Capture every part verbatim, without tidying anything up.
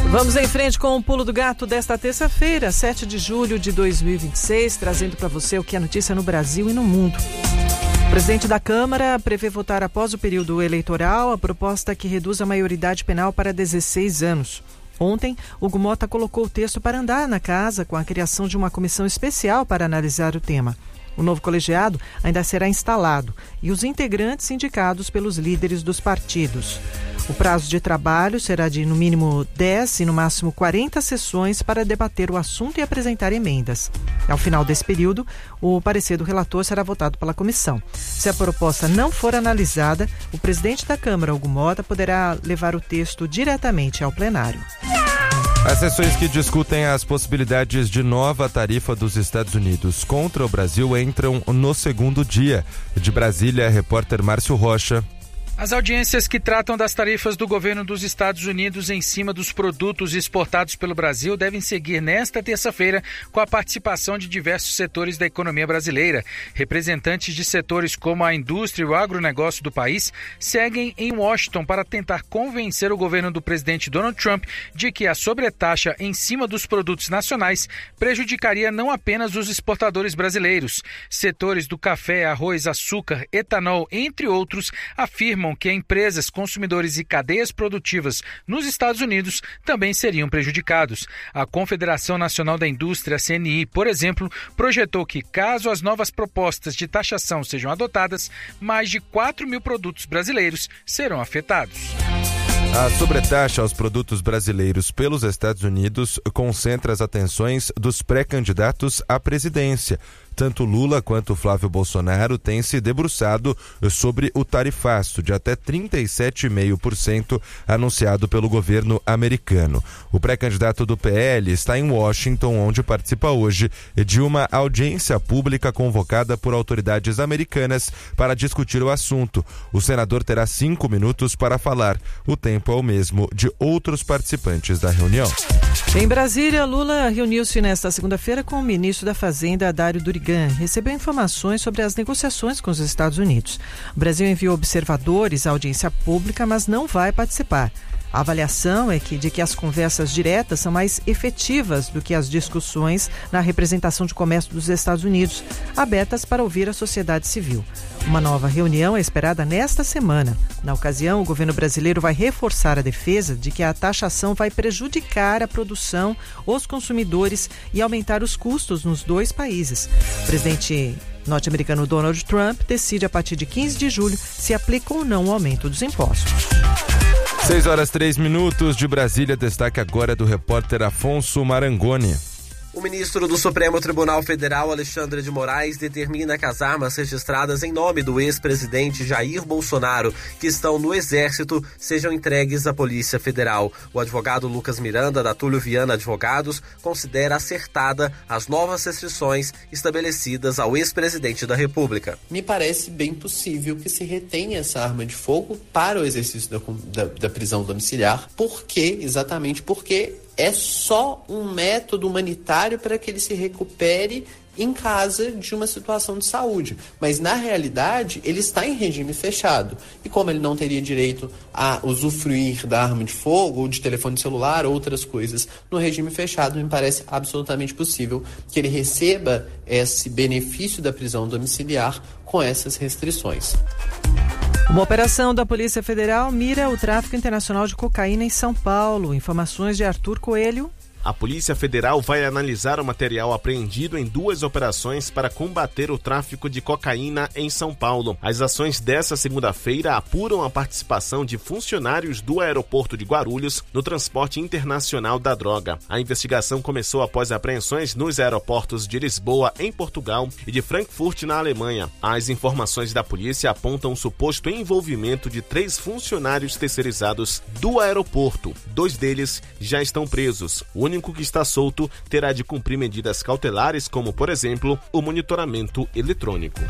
Vamos em frente com o Pulo do Gato desta terça-feira, sete de julho de dois mil e vinte e seis, trazendo para você o que é notícia no Brasil e no mundo. O presidente da Câmara prevê votar após o período eleitoral a proposta que reduz a maioridade penal para dezesseis anos. Ontem, Hugo Mota colocou o texto para andar na casa com a criação de uma comissão especial para analisar o tema. O novo colegiado ainda será instalado e os integrantes indicados pelos líderes dos partidos. O prazo de trabalho será de no mínimo dez e no máximo quarenta sessões para debater o assunto e apresentar emendas. Ao final desse período, o parecer do relator será votado pela comissão. Se a proposta não for analisada, o presidente da Câmara, Hugo Mota, poderá levar o texto diretamente ao plenário. As sessões que discutem as possibilidades de nova tarifa dos Estados Unidos contra o Brasil entram no segundo dia. De Brasília, repórter Márcio Rocha. As audiências que tratam das tarifas do governo dos Estados Unidos em cima dos produtos exportados pelo Brasil devem seguir nesta terça-feira com a participação de diversos setores da economia brasileira. Representantes de setores como a indústria e o agronegócio do país seguem em Washington para tentar convencer o governo do presidente Donald Trump de que a sobretaxa em cima dos produtos nacionais prejudicaria não apenas os exportadores brasileiros. Setores do café, arroz, açúcar, etanol, entre outros, afirmam que empresas, consumidores e cadeias produtivas nos Estados Unidos também seriam prejudicados. A Confederação Nacional da Indústria, a C N I, por exemplo, projetou que, caso as novas propostas de taxação sejam adotadas, mais de quatro mil produtos brasileiros serão afetados. A sobretaxa aos produtos brasileiros pelos Estados Unidos concentra as atenções dos pré-candidatos à presidência. Tanto Lula quanto Flávio Bolsonaro têm se debruçado sobre o tarifaço de até trinta e sete vírgula cinco por cento anunciado pelo governo americano. O pré-candidato do P L está em Washington, onde participa hoje de uma audiência pública convocada por autoridades americanas para discutir o assunto. O senador terá cinco minutos para falar. O tempo é o mesmo de outros participantes da reunião. Em Brasília, Lula reuniu-se nesta segunda-feira com o ministro da Fazenda, Dário Durigan. Recebeu informações sobre as negociações com os Estados Unidos. O Brasil enviou observadores à audiência pública, mas não vai participar. A avaliação é que, de que as conversas diretas são mais efetivas do que as discussões na representação de comércio dos Estados Unidos, abertas para ouvir a sociedade civil. Uma nova reunião é esperada nesta semana. Na ocasião, o governo brasileiro vai reforçar a defesa de que a taxação vai prejudicar a produção, os consumidores e aumentar os custos nos dois países. O presidente norte-americano Donald Trump decide a partir de quinze de julho se aplica ou não o aumento dos impostos. seis horas três minutos de Brasília, destaque agora do repórter Afonso Marangoni. O ministro do Supremo Tribunal Federal, Alexandre de Moraes, determina que as armas registradas em nome do ex-presidente Jair Bolsonaro, que estão no Exército, sejam entregues à Polícia Federal. O advogado Lucas Miranda, da Túlio Viana Advogados, considera acertada as novas restrições estabelecidas ao ex-presidente da República. Me parece bem possível que se retenha essa arma de fogo para o exercício da, da, da prisão domiciliar. Por quê? Exatamente porque é só um método humanitário para que ele se recupere em casa de uma situação de saúde. Mas, na realidade, ele está em regime fechado. E como ele não teria direito a usufruir da arma de fogo, ou de telefone celular, ou outras coisas, no regime fechado, me parece absolutamente possível que ele receba esse benefício da prisão domiciliar com essas restrições. Uma operação da Polícia Federal mira o tráfico internacional de cocaína em São Paulo. Informações de Arthur Coelho. A Polícia Federal vai analisar o material apreendido em duas operações para combater o tráfico de cocaína em São Paulo. As ações dessa segunda-feira apuram a participação de funcionários do aeroporto de Guarulhos no transporte internacional da droga. A investigação começou após apreensões nos aeroportos de Lisboa, em Portugal, e de Frankfurt, na Alemanha. As informações da polícia apontam o suposto envolvimento de três funcionários terceirizados do aeroporto. Dois deles já estão presos. O único que está solto terá de cumprir medidas cautelares, como, por exemplo, o monitoramento eletrônico.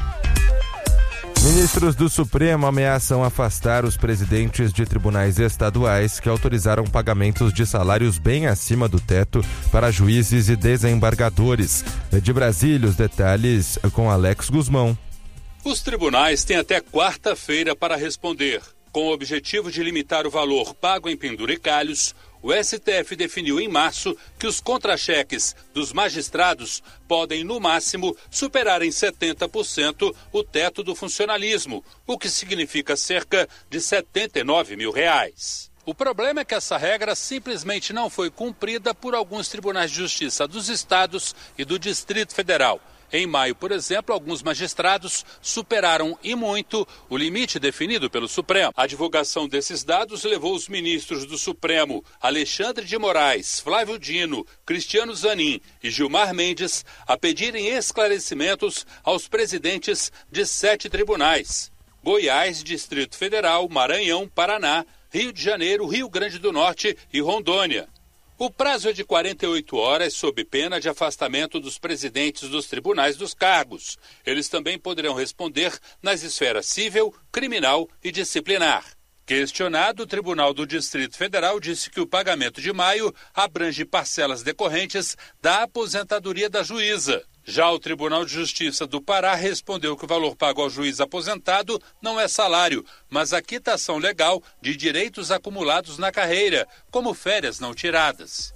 Ministros do Supremo ameaçam afastar os presidentes de tribunais estaduais que autorizaram pagamentos de salários bem acima do teto para juízes e desembargadores. De Brasília, os detalhes com Alex Guzmão. Os tribunais têm até quarta-feira para responder. Com o objetivo de limitar o valor pago em penduricalhos, o S T F definiu em março que os contra-cheques dos magistrados podem, no máximo, superar em setenta por cento o teto do funcionalismo, o que significa cerca de setenta e nove mil reais. O problema é que essa regra simplesmente não foi cumprida por alguns tribunais de justiça dos estados e do Distrito Federal. Em maio, por exemplo, alguns magistrados superaram e muito o limite definido pelo Supremo. A divulgação desses dados levou os ministros do Supremo, Alexandre de Moraes, Flávio Dino, Cristiano Zanin e Gilmar Mendes, a pedirem esclarecimentos aos presidentes de sete tribunais: Goiás, Distrito Federal, Maranhão, Paraná, Rio de Janeiro, Rio Grande do Norte e Rondônia. O prazo é de quarenta e oito horas, sob pena de afastamento dos presidentes dos tribunais dos cargos. Eles também poderão responder nas esferas civil, criminal e disciplinar. Questionado, o Tribunal do Distrito Federal disse que o pagamento de maio abrange parcelas decorrentes da aposentadoria da juíza. Já o Tribunal de Justiça do Pará respondeu que o valor pago ao juiz aposentado não é salário, mas a quitação legal de direitos acumulados na carreira, como férias não tiradas.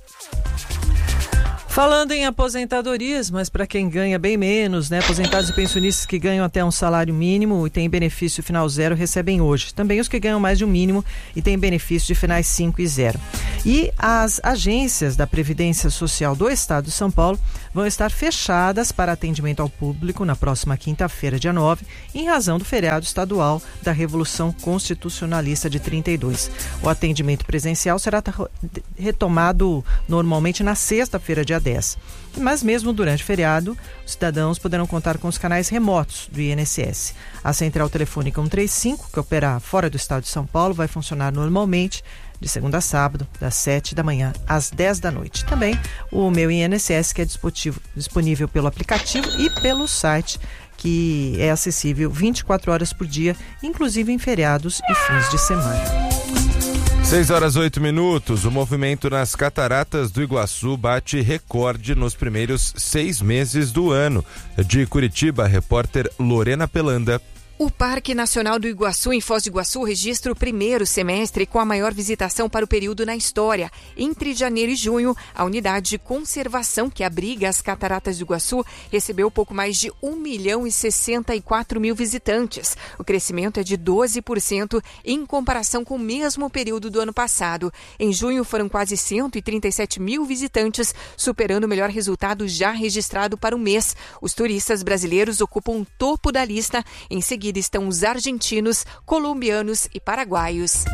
Falando em aposentadorias, mas para quem ganha bem menos, né? Aposentados e pensionistas que ganham até um salário mínimo e têm benefício final zero recebem hoje. Também os que ganham mais de um mínimo e têm benefício de finais cinco e zero. E as agências da Previdência Social do Estado de São Paulo vão estar fechadas para atendimento ao público na próxima quinta-feira, dia nove, em razão do feriado estadual da Revolução Constitucionalista de trinta e dois. O atendimento presencial será retomado normalmente na sexta-feira, dia dez. Mas mesmo durante o feriado, os cidadãos poderão contar com os canais remotos do I N S S. A central telefônica cento e trinta e cinco, que opera fora do estado de São Paulo, vai funcionar normalmente de segunda a sábado, das sete da manhã às dez da noite. Também o Meu I N S S, que é disponível pelo aplicativo e pelo site, que é acessível vinte e quatro horas por dia, inclusive em feriados e fins de semana. seis horas oito minutos. O movimento nas Cataratas do Iguaçu bate recorde nos primeiros seis meses do ano. De Curitiba, a repórter Lorena Pelanda. O Parque Nacional do Iguaçu, em Foz do Iguaçu, registra o primeiro semestre com a maior visitação para o período na história. Entre janeiro e junho, a unidade de conservação que abriga as Cataratas do Iguaçu recebeu pouco mais de um milhão e sessenta e quatro mil visitantes. O crescimento é de doze por cento em comparação com o mesmo período do ano passado. Em junho, foram quase cento e trinta e sete mil visitantes, superando o melhor resultado já registrado para o mês. Os turistas brasileiros ocupam o topo da lista. Em seguida, estão os argentinos, colombianos e paraguaios.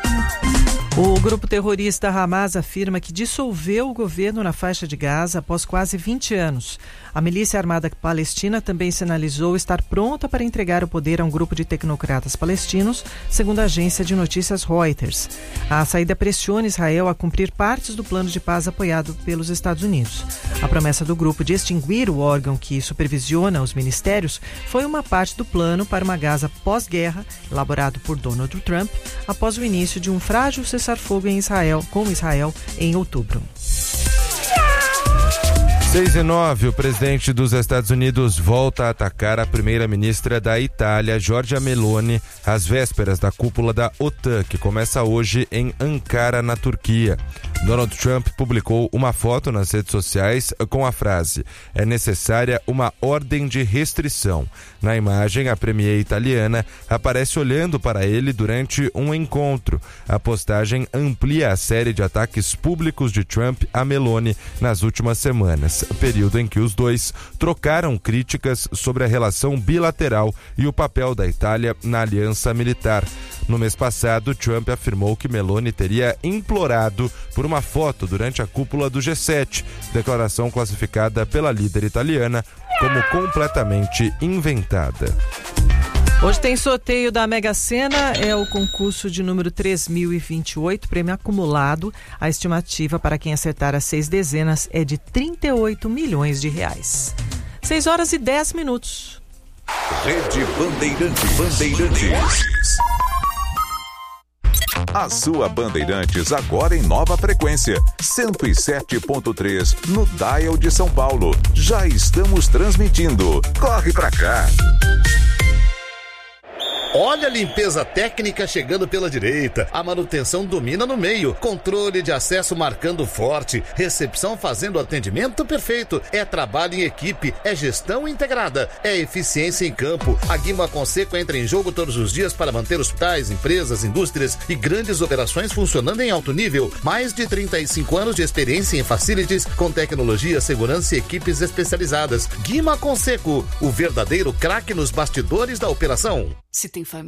O grupo terrorista Hamas afirma que dissolveu o governo na faixa de Gaza após quase vinte anos. A milícia armada palestina também sinalizou estar pronta para entregar o poder a um grupo de tecnocratas palestinos, segundo a agência de notícias Reuters. A saída pressiona Israel a cumprir partes do plano de paz apoiado pelos Estados Unidos. A promessa do grupo de extinguir o órgão que supervisiona os ministérios foi uma parte do plano para uma Gaza pós-guerra, elaborado por Donald Trump, após o início de um frágil cessar-fogo em Israel, com Israel em outubro. seis e nove, o presidente dos Estados Unidos volta a atacar a primeira-ministra da Itália, Giorgia Meloni, às vésperas da cúpula da OTAN, que começa hoje em Ankara, na Turquia. Donald Trump publicou uma foto nas redes sociais com a frase: "É necessária uma ordem de restrição". Na imagem, a premier italiana aparece olhando para ele durante um encontro. A postagem amplia a série de ataques públicos de Trump a Meloni nas últimas semanas, período em que os dois trocaram críticas sobre a relação bilateral e o papel da Itália na aliança militar. No mês passado, Trump afirmou que Meloni teria implorado por uma foto durante a cúpula do G sete, declaração classificada pela líder italiana como completamente inventada. Hoje tem sorteio da Mega Sena, é o concurso de número três mil e vinte e oito, prêmio acumulado. A estimativa para quem acertar as seis dezenas é de trinta e oito milhões de reais. seis horas e dez minutos. Rede Bandeirantes. Bandeirantes. A sua Bandeirantes agora em nova frequência, cento e sete ponto três no Dial de São Paulo. Já estamos transmitindo. Corre pra cá. Olha a limpeza técnica chegando pela direita, a manutenção domina no meio, controle de acesso marcando forte, recepção fazendo atendimento perfeito. É trabalho em equipe, é gestão integrada, é eficiência em campo. A Guima Conceco entra em jogo todos os dias para manter hospitais, empresas, indústrias e grandes operações funcionando em alto nível. Mais de trinta e cinco anos de experiência em facilities com tecnologia, segurança e equipes especializadas. Guima Conceco, o verdadeiro craque nos bastidores da operação. Se tem família,